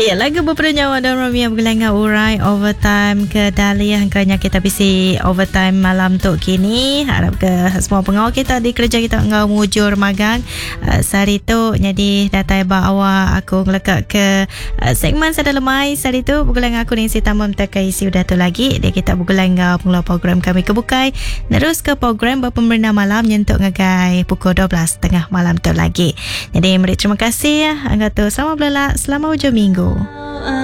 Ya, lagu berpernyawa dan Romeo bergelanggang urai overtime ke Dahlia kerana kita bisi overtime malam tu kini. Harap ke semua pengawal kita di kerja kita ngau mujur magang sehari tu. Jadi datai bawa aku ngelekat ke segmen Sada Lemai sehari tu bergelanggang aku ni si tamam terkai isi udah tu lagi. Dia kita bergelanggang pengeluar program kami kebukai. Terus ke program berpemberina malam nyentuk ngagai pukul 12.30 malam tu lagi. Jadi mari terima kasih ya. Angga tu selamat belak, selamat hujung minggu.